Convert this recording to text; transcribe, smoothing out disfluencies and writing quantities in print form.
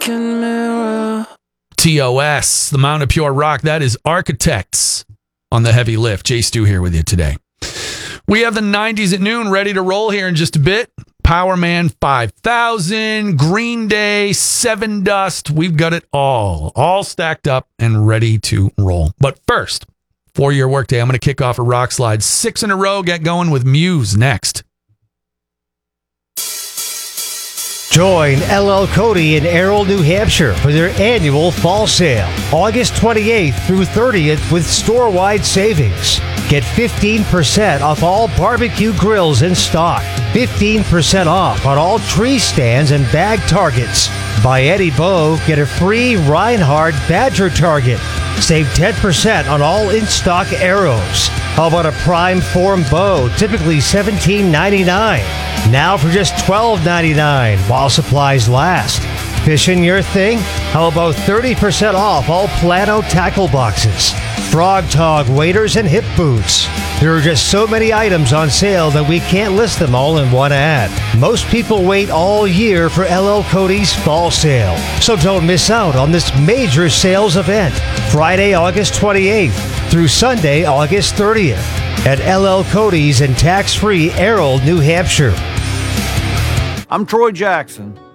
broken mirror. TOS, the Mount of Pure Rock. That is Architects on the heavy lift. Jay Stu here with you today. We have the 90s at noon ready to roll here in just a bit. Power Man 5000, Green Day, Seven Dust. We've got it all stacked up and ready to roll. But first, for your workday, I'm going to kick off a rock slide. 6 in a row. Get going with Muse next. Join LL Cody in Errol, New Hampshire for their annual fall sale, August 28th through 30th with store-wide savings. Get 15% off all barbecue grills in stock, 15% off on all tree stands and bag targets. By Eddie Bow, get a free Reinhardt Badger target. Save 10% on all in-stock arrows. How about a prime form bow, typically $17.99? Now for just $12.99 while supplies last. Fishing your thing? How about 30% off all Plano tackle boxes? Frog Tog waders and hip boots. There are just so many items on sale that we can't list them all in one ad. Most people wait all year for LL Cody's fall sale. So don't miss out on this major sales event. Friday, August 28th through Sunday, August 30th at LL Cody's in tax-free Errol, New Hampshire. I'm Troy Jackson,